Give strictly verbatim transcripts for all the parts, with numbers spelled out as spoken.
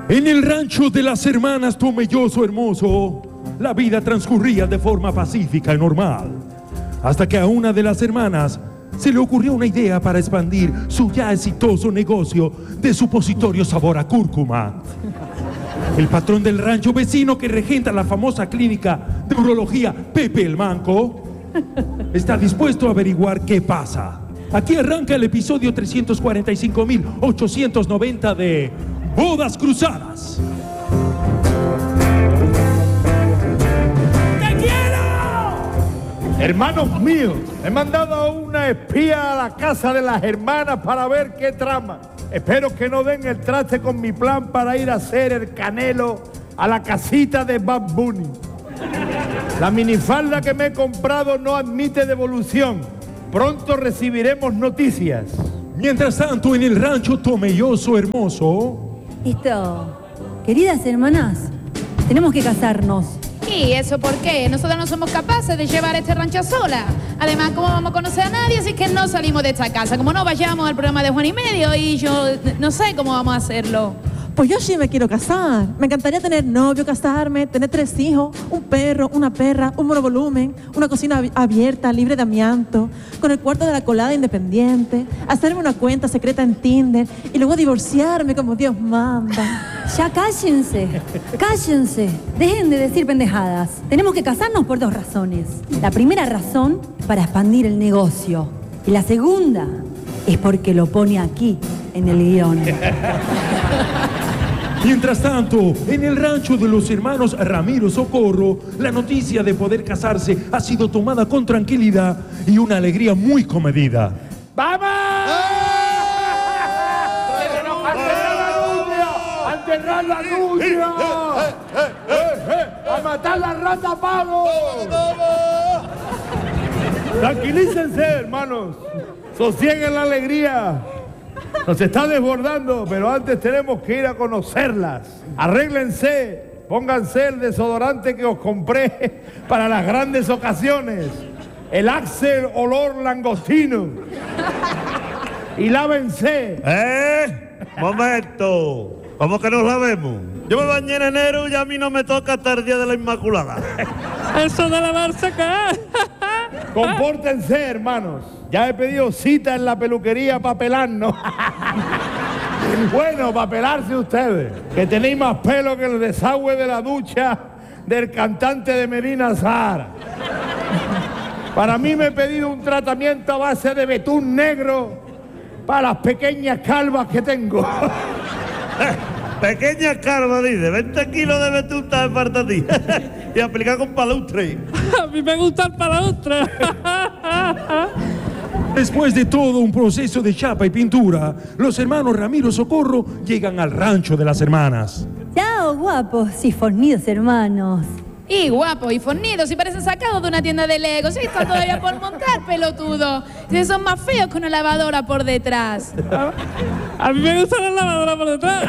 En el rancho de las hermanas Tomelloso Hermoso, la vida transcurría de forma pacífica y normal, hasta que a una de las hermanas se le ocurrió una idea para expandir su ya exitoso negocio de supositorio sabor a cúrcuma. El patrón del rancho vecino que regenta la famosa clínica de urología Pepe el Manco está dispuesto a averiguar qué pasa. Aquí arranca el episodio trescientos cuarenta y cinco mil ochocientos noventa de Bodas Cruzadas. ¡Te quiero! Hermanos míos, he mandado a una espía a la casa de las hermanas para ver qué trama. Espero que no den el traste con mi plan para ir a hacer el canelo a la casita de Bad Bunny. La minifalda que me he comprado no admite devolución. Pronto recibiremos noticias. Mientras tanto, en el rancho Tomelloso Hermoso... Esto, queridas hermanas, tenemos que casarnos. ¿Y eso por qué? Nosotros no somos capaces de llevar este rancho sola. Además, ¿cómo vamos a conocer a nadie si es que no salimos de esta casa? Como no vayamos al programa de Juan y Medio y yo no sé cómo vamos a hacerlo. Pues yo sí me quiero casar. Me encantaría tener novio, casarme, tener tres hijos, un perro, una perra, un monovolumen, una cocina abierta, libre de amianto, con el cuarto de la colada independiente, hacerme una cuenta secreta en Tinder y luego divorciarme como Dios manda. Ya cállense, cállense. Dejen de decir pendejadas. Tenemos que casarnos por dos razones. La primera razón, para expandir el negocio. Y la segunda, es porque lo pone aquí, en el guión. Mientras tanto, en el rancho de los hermanos Ramiro Socorro, la noticia de poder casarse ha sido tomada con tranquilidad y una alegría muy comedida. ¡Vamos! ¡A enterrar la nubia! ¡A matar la rata pavo! Tranquilícense, hermanos. Sosieguen la alegría. Nos está desbordando, pero antes tenemos que ir a conocerlas. Arréglense, pónganse el desodorante que os compré para las grandes ocasiones. El Axel olor langostino. Y lávense. ¿Eh? Momento. ¿Cómo que nos lavemos? Yo me bañé en enero y a mí no me toca hasta el día de la Inmaculada. Eso de lavarse acá. Compórtense, hermanos. Ya he pedido cita en la peluquería para pelarnos. Bueno, para pelarse ustedes, que tenéis más pelo que el desagüe de la ducha del cantante de Medina Zahara. Para mí me he pedido un tratamiento a base de betún negro para las pequeñas calvas que tengo. Pequeña calva, dice, veinte kilos de betún te falta a ti. Y aplicar con palustre. A mí me gusta el palustre. Después de todo un proceso de chapa y pintura, los hermanos Ramiro Socorro llegan al rancho de las hermanas. Chao, guapos y fornidos hermanos. Y guapos y fornidos y parecen sacados de una tienda de Lego. Sí, está todavía por montar, pelotudo. Si son más feos que una lavadora por detrás. A mí me gusta la lavadora por detrás.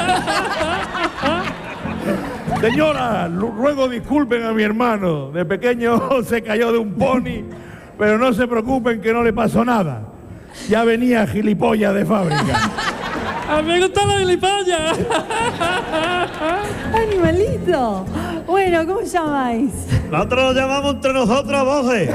Señora, ruego disculpen a mi hermano. De pequeño se cayó de un pony, pero no se preocupen que no le pasó nada. Ya venía gilipollas de fábrica. A mí me gusta la gilipollas. Animalito. Bueno, ¿cómo llamáis? Nosotros lo llamamos entre nosotros voces.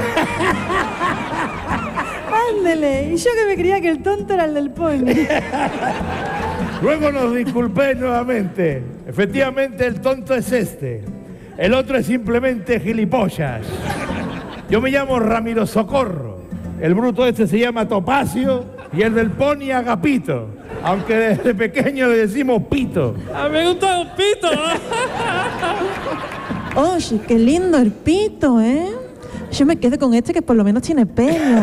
Ándele. Y yo que me creía que el tonto era el del pony. Luego nos disculpéis nuevamente. Efectivamente, el tonto es este. El otro es simplemente gilipollas. Yo me llamo Ramiro Socorro. El bruto este se llama Topacio y el del pony Agapito. Aunque desde pequeño le decimos Pito. A mí me gusta el pito. Oye, qué lindo el pito, ¿eh? Yo me quedo con este que por lo menos tiene pelo.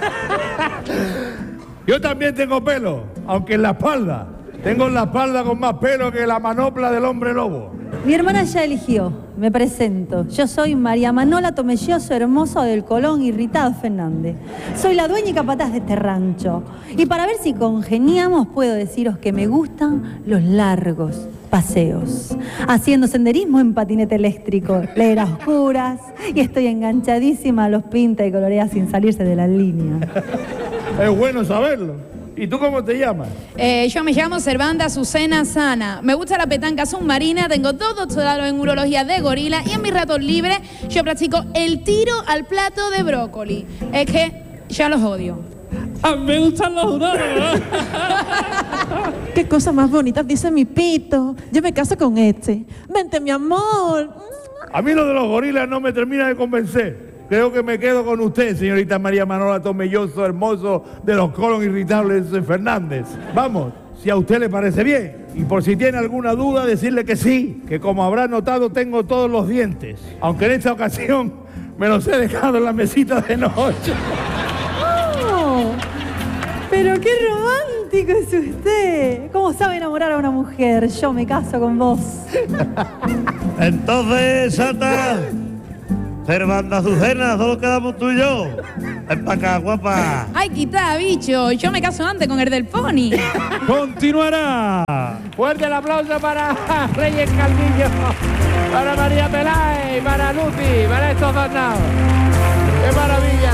Yo también tengo pelo, aunque en la espalda. Tengo en la espalda con más pelo que la manopla del hombre lobo. Mi hermana ya eligió. Me presento. Yo soy María Manola Tomelloso Hermoso del Colón Irritado Fernández. Soy la dueña y capataz de este rancho. Y para ver si congeniamos, puedo deciros que me gustan los largos paseos. Haciendo senderismo en patinete eléctrico, leer a oscuras. Y estoy enganchadísima a los pinta y colorea sin salirse de la línea. Es bueno saberlo. ¿Y tú cómo te llamas? Eh, yo me llamo Servanda Azucena Sana. Me gusta la petanca submarina, tengo dos doctorados en urología de gorila y en mis ratos libres yo practico el tiro al plato de brócoli. Es que ya los odio. A mí me gustan los urólogos. Qué cosa más bonita dice mi pito. Yo me caso con este. Vente, mi amor. A mí lo de los gorilas no me termina de convencer. Creo que me quedo con usted, señorita María Manola Tomelloso, hermoso de los colon irritables Fernández. Vamos, si a usted le parece bien. Y por si tiene alguna duda, decirle que sí, que como habrá notado tengo todos los dientes. Aunque en esta ocasión me los he dejado en la mesita de noche. Oh, pero qué romántico es usted. ¿Cómo sabe enamorar a una mujer? Yo me caso con vos. Entonces, Sata, Servanda Azucena, solo quedamos tú y yo. Ven para acá, guapa. Ay, quita, bicho. Yo me caso antes con el del pony. Continuará. Fuerte el aplauso para Reyes Calvillo, para María Peláez, para Lucy, para estos dos naos. ¡Qué maravilla!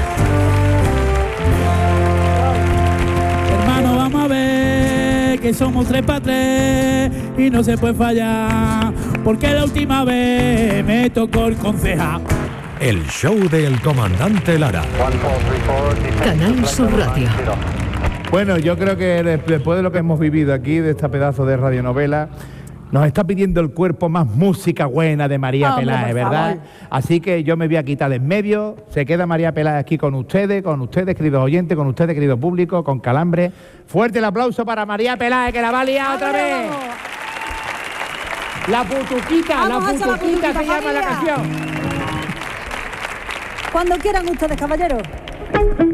Hermano, vamos a ver que somos tres para tres y no se puede fallar. Porque la última vez me tocó el concejal. El show del comandante Lara. Canal Sur Radio. Bueno, yo creo que después de lo que hemos vivido aquí, de esta pedazo de radionovela, nos está pidiendo el cuerpo más música buena de María Hombre, Peláez, por ¿verdad? favor. Así que yo me voy a quitar de en medio. Se queda María Peláez aquí con ustedes, con ustedes, queridos oyentes, con ustedes, querido público, con Calambre. Fuerte el aplauso para María Peláez, que la va a liar otra ¡Vamos! vez. La putuquita, Vamos la a hacer la putuquita putuquita, se llama la familia. canción. Cuando quieran ustedes, caballeros.